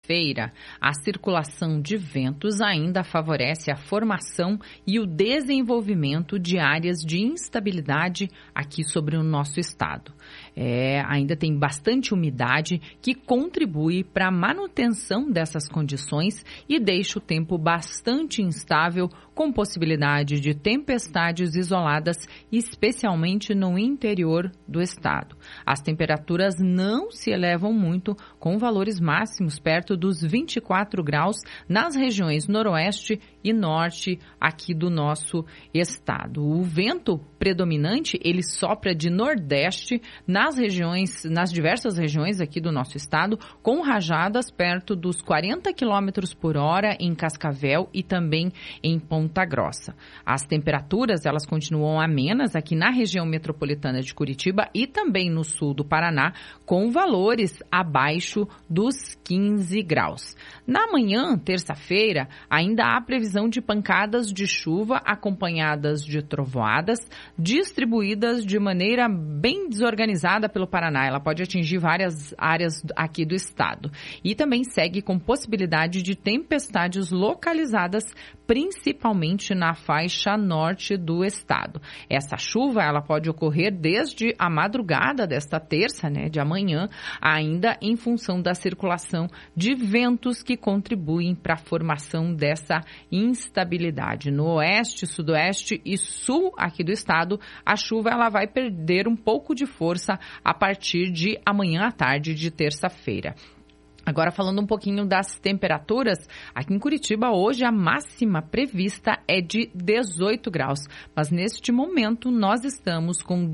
feira, a circulação de ventos ainda favorece a formação e o desenvolvimento de áreas de instabilidade aqui sobre o nosso estado. Ainda tem bastante umidade que contribui para a manutenção dessas condições e deixa o tempo bastante instável, com possibilidade de tempestades isoladas, especialmente no interior do estado. As temperaturas não se elevam muito, com valores máximos perto dos 24 graus nas regiões noroeste e norte aqui do nosso estado. O vento predominante, ele sopra de nordeste nas diversas regiões aqui do nosso estado, com rajadas perto dos 40 km por hora em Cascavel e também em Ponta Grossa. As temperaturas, elas continuam amenas aqui na região metropolitana de Curitiba e também no sul do Paraná, com valores abaixo dos 15 graus. Na manhã, terça-feira, ainda há previsão de pancadas de chuva acompanhadas de trovoadas, distribuídas de maneira bem desorganizada pelo Paraná. Ela pode atingir várias áreas aqui do estado. E também segue com possibilidade de tempestades localizadas, principalmente na faixa norte do estado. Essa chuva, ela pode ocorrer desde a madrugada desta terça, de amanhã, ainda em função da circulação de ventos que contribuem para a formação dessa instabilidade. No oeste, sudoeste e sul aqui do estado, a chuva ela vai perder um pouco de força a partir de amanhã à tarde de terça-feira. Agora, falando um pouquinho das temperaturas, aqui em Curitiba, hoje a máxima prevista é de 18 graus. Mas neste momento, nós estamos com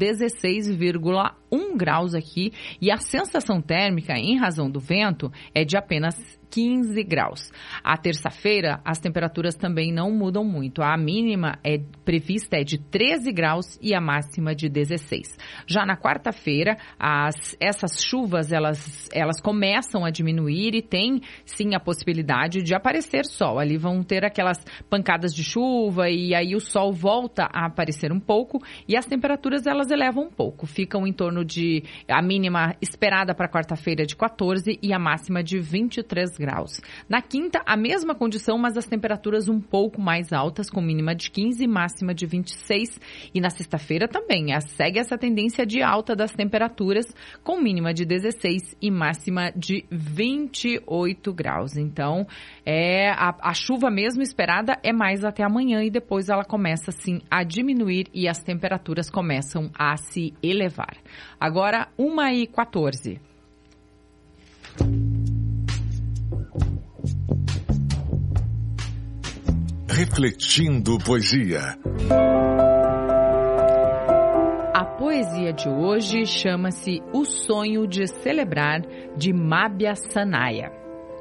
16,1 graus aqui e a sensação térmica, em razão do vento, é de apenas 15 graus. A terça-feira, as temperaturas também não mudam muito. A mínima prevista é de 13 graus e a máxima de 16. Já na quarta-feira, essas chuvas, elas começam a diminuir e tem, sim, a possibilidade de aparecer sol. Ali vão ter aquelas pancadas de chuva e aí o sol volta a aparecer um pouco e as temperaturas, elas elevam um pouco. Ficam em torno de, a mínima esperada para quarta-feira de 14 e a máxima de 23 graus. Na quinta, a mesma condição, mas as temperaturas um pouco mais altas, com mínima de 15 e máxima de 26. E na sexta-feira também, segue essa tendência de alta das temperaturas, com mínima de 16 e máxima de 28 graus. Então, a chuva mesmo esperada é mais até amanhã e depois ela começa, sim, a diminuir e as temperaturas começam a se elevar. Agora, 1h14. Refletindo Poesia. A poesia de hoje chama-se O Sonho de Celebrar, de Mábia Sanaya.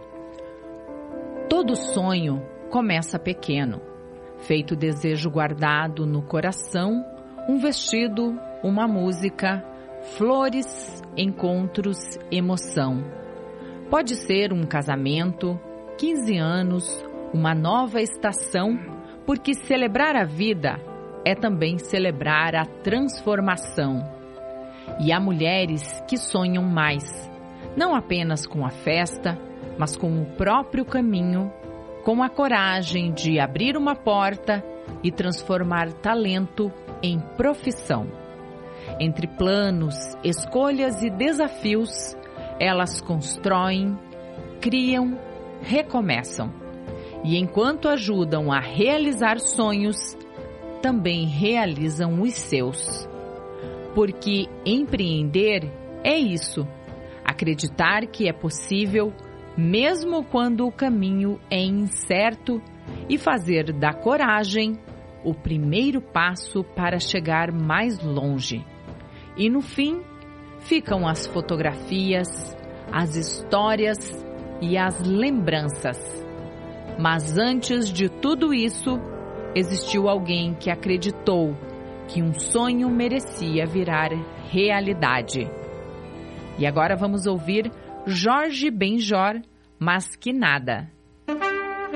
Todo sonho começa pequeno, feito desejo guardado no coração, um vestido, uma música, flores, encontros, emoção. Pode ser um casamento, 15 anos, uma nova estação, porque celebrar a vida é também celebrar a transformação. E há mulheres que sonham mais, não apenas com a festa, mas com o próprio caminho, com a coragem de abrir uma porta e transformar talento em profissão. Entre planos, escolhas e desafios, elas constroem, criam, recomeçam. E enquanto ajudam a realizar sonhos, também realizam os seus. Porque empreender é isso, acreditar que é possível, mesmo quando o caminho é incerto, e fazer da coragem o primeiro passo para chegar mais longe. E no fim, ficam as fotografias, as histórias e as lembranças. Mas antes de tudo isso, existiu alguém que acreditou que um sonho merecia virar realidade. E agora vamos ouvir Jorge Benjor, Mas Que Nada.